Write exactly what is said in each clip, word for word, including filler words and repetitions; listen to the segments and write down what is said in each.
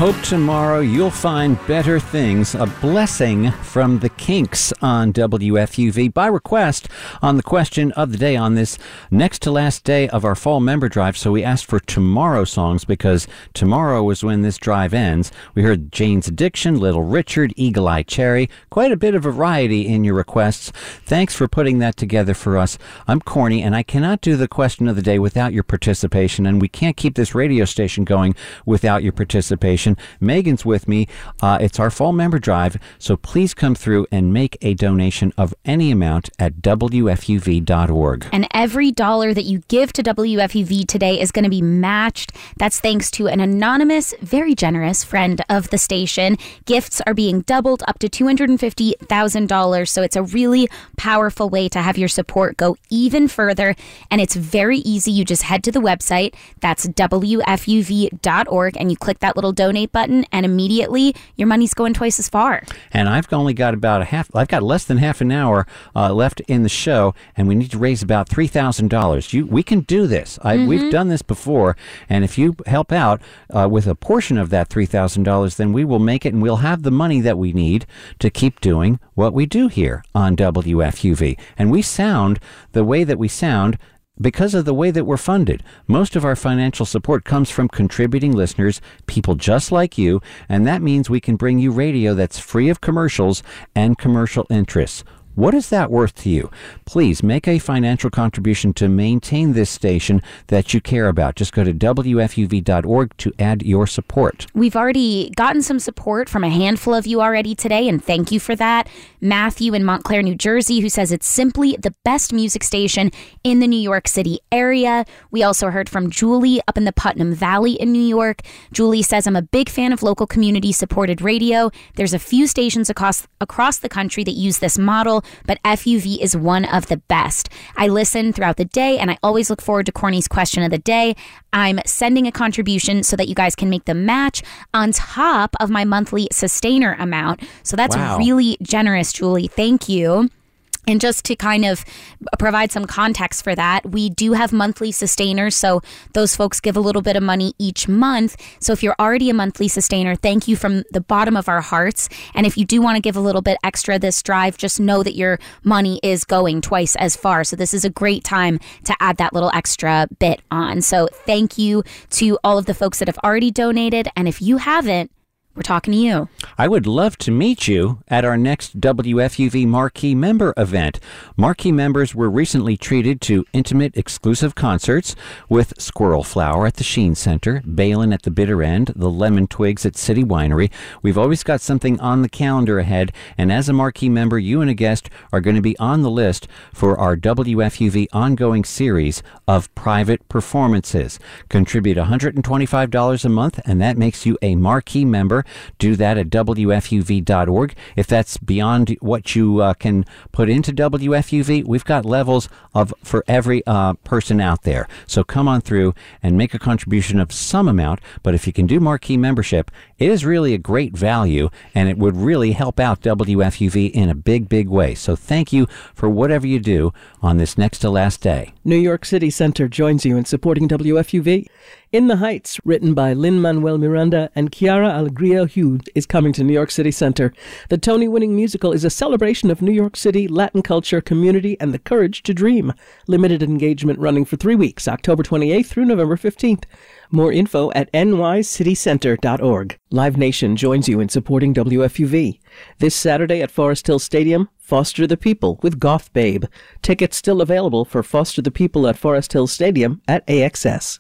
hope tomorrow you'll find better things. A blessing from the Kinks on W F U V by request on the question of the day on this next to last day of our fall member drive. So we asked for tomorrow songs because tomorrow is when this drive ends. We heard Jane's Addiction, Little Richard, Eagle Eye Cherry. Quite a bit of variety in your requests. Thanks for putting that together for us. I'm Corny, and I cannot do the question of the day without your participation, and we can't keep this radio station going without your participation. Megan's with me. Uh, it's our fall member drive, so please come through and make a donation of any amount at W F U V dot org. And every dollar that you give to W F U V today is going to be matched. That's thanks to an anonymous, very generous friend of the station. Gifts are being doubled up to two hundred fifty thousand dollars, so it's a really powerful way to have your support go even further, and it's very easy. You just head to the website, that's W F U V dot org, and you click that little donate button, and immediately your money's going twice as far. And I've only got about a half, I've got less than half an hour uh, left in the show, and we need to raise about three thousand dollars. You, we can do this. I, mm-hmm. We've done this before, and if you help out uh, with a portion of that three thousand dollars, then we will make it, and we'll have the money that we need to keep doing what we do here on W F U V. And we sound the way that we sound because of the way that we're funded. Most of our financial support comes from contributing listeners, people just like you, and that means we can bring you radio that's free of commercials and commercial interests. What is that worth to you? Please make a financial contribution to maintain this station that you care about. Just go to W F U V dot org to add your support. We've already gotten some support from a handful of you already today, and thank you for that. Matthew in Montclair, New Jersey, who says it's simply the best music station in the New York City area. We also heard from Julie up in the Putnam Valley in New York. Julie says, I'm a big fan of local community-supported radio. There's a few stations across, across the country that use this model, but F U V is one of the best. I listen throughout the day, and I always look forward to Corny's question of the day. I'm sending a contribution so that you guys can make the match on top of my monthly sustainer amount. So that's wow. really generous, Julie. Thank you. And just to kind of provide some context for that, we do have monthly sustainers, so those folks give a little bit of money each month. So if you're already a monthly sustainer, thank you from the bottom of our hearts. And if you do want to give a little bit extra this drive, just know that your money is going twice as far. So this is a great time to add that little extra bit on. So thank you to all of the folks that have already donated. And if you haven't, we're talking to you. I would love to meet you at our next W F U V Marquee Member event. Marquee members were recently treated to intimate exclusive concerts with Squirrel Flower at the Sheen Center, Balin at the Bitter End, the Lemon Twigs at City Winery. We've always got something on the calendar ahead, and as a Marquee member, you and a guest are going to be on the list for our W F U V ongoing series of private performances. Contribute one hundred twenty-five dollars a month, and that makes you a Marquee member. Do that at W F U V dot org. If that's beyond what you uh, can put into W F U V, we've got levels of for every uh, person out there. So come on through and make a contribution of some amount. But if you can do Marquee membership, it is really a great value, and it would really help out W F U V in a big, big way. So thank you for whatever you do on this next to last day. New York City Center joins you in supporting W F U V. In the Heights, written by Lin-Manuel Miranda and Chiara Alegria Hughes, is coming to New York City Center. The Tony-winning musical is a celebration of New York City, Latin culture, community, and the courage to dream. Limited engagement running for three weeks, October twenty-eighth through November fifteenth. More info at N Y city center dot org. Live Nation joins you in supporting W F U V. This Saturday at Forest Hill Stadium, Foster the People with Goth Babe. Tickets still available for Foster the People at Forest Hill Stadium at A X S.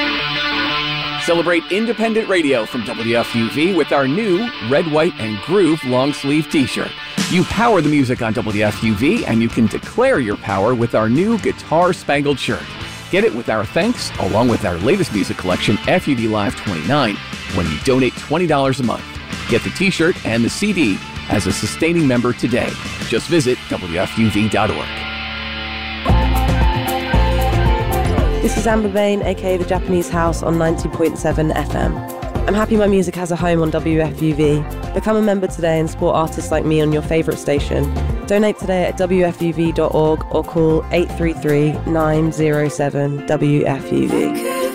Celebrate independent radio from W F U V with our new Red, White, and Groove long-sleeve t-shirt. You power the music on W F U V, and you can declare your power with our new guitar-spangled shirt. Get it with our thanks, along with our latest music collection, F U V Live twenty-nine, when you donate twenty dollars a month. Get the t-shirt and the C D as a sustaining member today. Just visit W F U V dot org. This is Amber Bain, aka The Japanese House, on ninety point seven F M. I'm happy my music has a home on W F U V. Become a member today and support artists like me on your favourite station. Donate today at W F U V dot org or call eight three three, nine zero seven, W F U V.